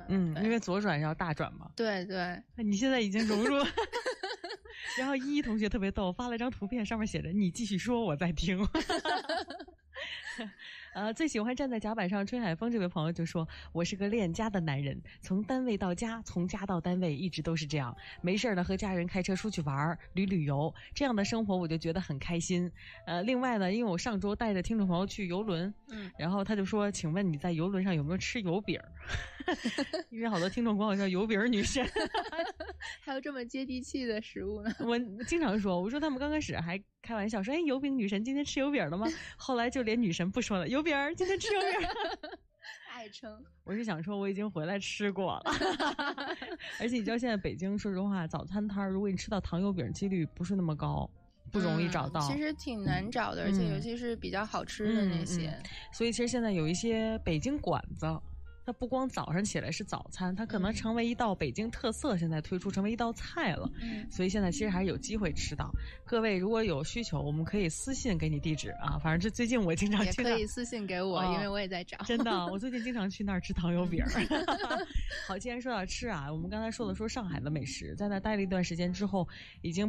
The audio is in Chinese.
因为左转要大转嘛。 对对， 你现在已经融入了。然后依依同学特别逗，发了一张图片，上面写着你继续说我在听。最喜欢站在甲板上吹海风这位朋友就说，我是个恋家的男人，从单位到家，从家到单位一直都是这样，没事呢和家人开车出去玩旅游，这样的生活我就觉得很开心。另外呢，因为我上周带着听众朋友去游轮，然后他就说，请问你在游轮上有没有吃油饼？因为好多听众管我叫油饼女神。 还有这么接地气的食物呢？ 我经常说，我说他们刚开始还开玩笑说，油饼女神今天吃油饼了吗？后来就连女神不说了，油饼今天吃油饼。 爱称。 我是想说我已经回来吃过了。而且你知道现在北京说实话早餐摊如果你吃到糖油饼几率不是那么高，不容易找到， 其实挺难找的，而且尤其是比较好吃的那些。 所以其实现在有一些北京馆子，它不光早上起来是早餐，它可能成为一道北京特色，现在推出成为一道菜了。所以现在其实还是有机会吃到。各位如果有需求，我们可以私信给你地址啊。反正这最近我经常去那儿， 也可以私信给我，因为我也在找。 真的，我最近经常去那儿吃糖油饼。好，既然说到吃啊，我们刚才说上海的美食，在那待了一段时间之后，已经